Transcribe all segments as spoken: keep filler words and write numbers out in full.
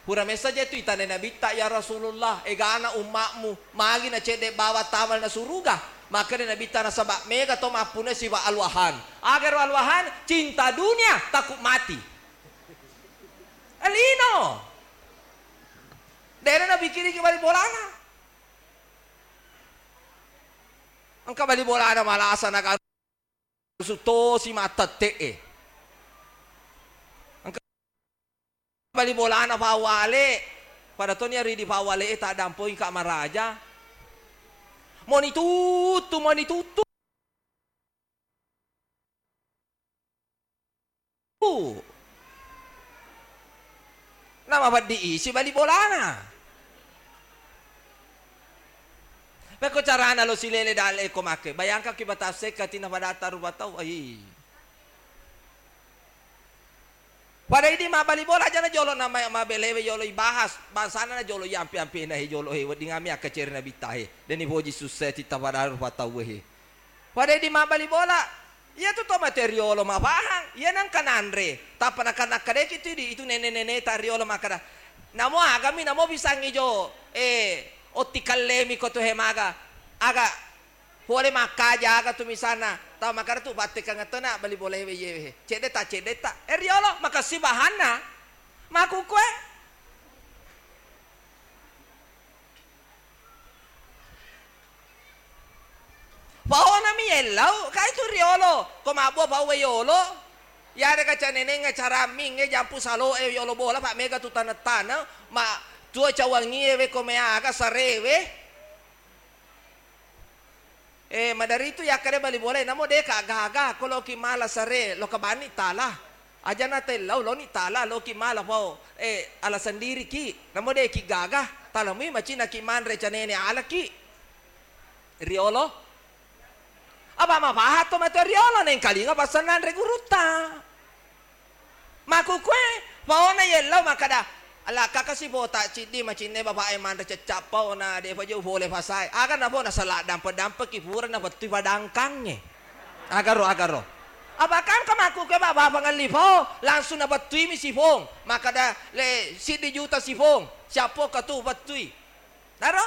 Pura message itu itane Nabi tak ya Rasulullah, egana umakmu magi na cede bawa tamal na suruga. Maka Nabi tak nasabak mega to mapune siwa alwahan. Agar alwahan cinta dunia takut mati. Alino. Dere Nabi kiri kembali bolana. Angka bali bolana malasa na suto si mata te. Bali bolana pawale pada to niya ridi pawale eta dampoy ka maraja monitutu monitutu nama bad diisi bali bolana peko carana lo silele dale ko make bayangka kibatase katina padata rubatau ai pada ini mabali bola aja na jolo nama mabelewe jolo ibahas bahasana na jolo yampi ampi na jolo he wadi ngami akaceri na bitahe dan iboji suseti tawadar patawe pada ini mabali bola iya tu to materiolo mabahang iya nang kananre tapa na kanak kade itu di itu nene nene tariolo makada namo agami namo bisang ijo eh otikalemi ko to hemaga aga boleh makaja aga tumisana tahu makar tu batik kang atena bali boleh ye cedeta cedeta eriolo makasih bahana maku kue pao nami elau kai tu riolo komabo pao yolo yare kaca neneng cara minge jampu salo e yolo bola pak mega tu tanah tanah ma tua cawangi we komea aga sarewe eh madari itu ya kare bali boleh namo de ka gaga kalau ki mala sare lo kabani tala aja na telau lo ni tala lo ki mala po eh ala sendiri ki namo de ki gaga tala mi macina ki man recane ne ala ki riolo aba ma bahato mate riolo nen kalinga pasanan reguruta maku kue paona yellau makada ala kakasi bota cidi macine bapak eman rececap pau na de paju boleh pasai akan na bona salah dampe dampe kipuran na betu padangkange agaro agaro abakan kamaku ke baba pangalifo langsung na betu mi sifong maka da le sidi juta sifong siapa katu betu naro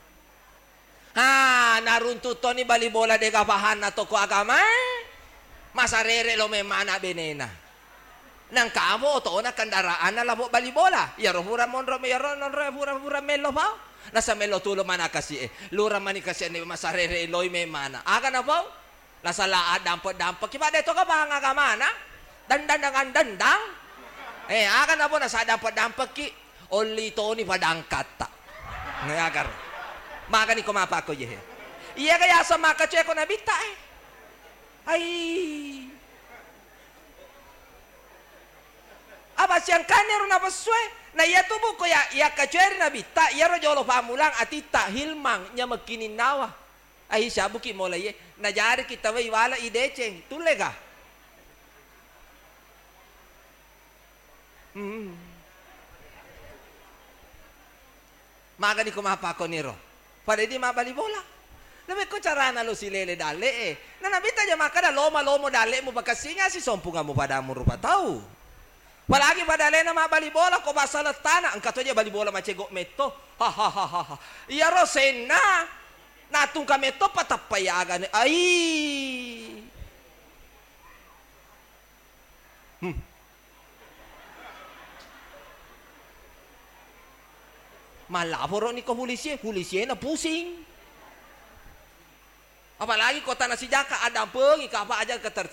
ha naruntuto ni bali bola de kapahan na toko agama masarere lo memana benena nang kamo to na kendaraan na labo bali bola ya rohura monro me ro non ro pura pura melo pa nasa melo tulo mana kasi eh lura mani kasi ni masarere loy me mana aga na pa nasa laad dampo dampo kiba deto ka banga ka mana dandan dangan dandang eh aga na po nasa dampo dampo ki only to ni padang kata ngagar maka ni kumapa ko ye iya kaya sa maka che ko na bita eh ay apa siang kanero na baswe na iya tubo ko ya iya kaceri na bita iya ro jolo pamulang atita hilmang nya makinin nawa ay sabu ki molaye na jari kita we wala ideceng tulega hmm maga ni kumapa ko niro pada di mabali bola nabe ko carana lo silele dale eh na nabita ja makada loma lomo dale mo bakasinga si sompunga mo pada mo rupa tau palagi pada lena ma bali bola ko basala tanah angkat aja bali bola macego meto hahaha iya rosena natung ka meto patapayagan ay hmm. Malaporo ni ko polisi polisi na pusing apalagi kota nasi jaka ada pengi kapa aja keter